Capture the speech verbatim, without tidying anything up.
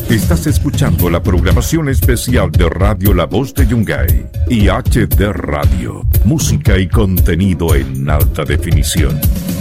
Estás escuchando la programación especial de Radio La Voz de Yungay y H D Radio, música y contenido en alta definición.